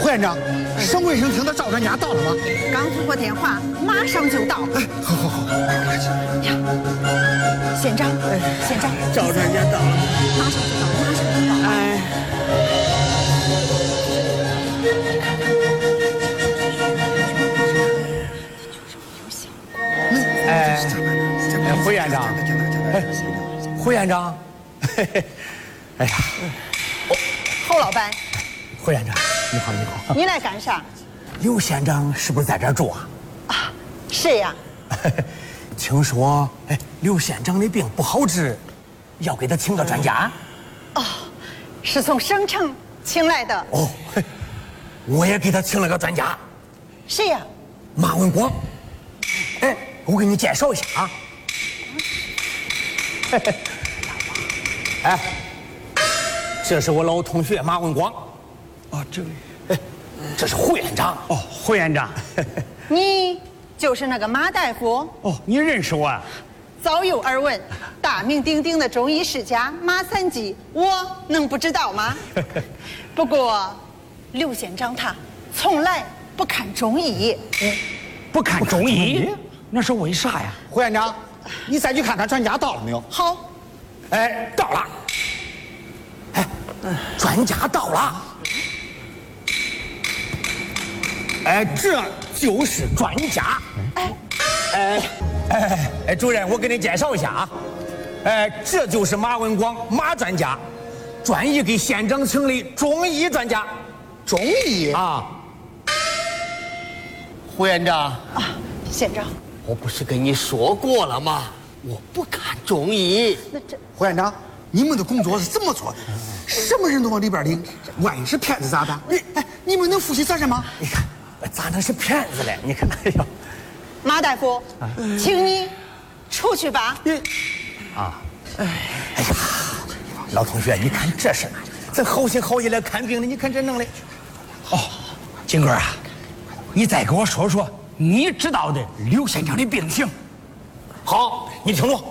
胡院长，省卫生厅的赵专家到了吗？ 刚通过电话，马上就到。 哎，好， 呀，县长，县长， 赵专家到了， 马上就到，马上就到。 哎， 胡院长，胡院长，哎呀， 侯老板， 胡院长，你好，你好。 你来干啥？ 刘县长是不是在这儿住啊？ 啊，是呀。 听说，刘县长的病不好治，要给他请个专家。 哦，是从省城请来的。 哦，我也给他请了个专家。 谁呀？ 马文广。哎，我给你介绍一下啊。哎，这是我老同学马文广。 哦，这位， 这是胡院长。 哦，胡院长。 你就是那个马大夫？ 哦，你认识我啊？ 早有耳闻，大名鼎鼎的中医世家马三吉，我能不知道吗？不过，刘县长他从来不看中医。 不看中医？那是为啥呀？ 胡院长，你再去看看专家到了没有？ 好， 哎，到了。哎，专家到了。哎，这就是专家。主任，我给你介绍一下啊。这就是马文广，马专家，专一给县长请的中医专家。 中医啊。 胡院长啊，县长， 我不是跟你说过了吗？我不看中医。 那这胡院长，你们的工作是怎么做的？什么人都往里边领，万一是骗子咋办？你们能负起责任吗？ 你看，咋能是骗子嘞？你看，哎呦， 马大夫，请你出去吧。 哎呀，老同学，你看这是，咱好心好意来看病的，你看这弄的。 哦，金哥啊，你再给我说说你知道的刘县长的病情。 好，你听着，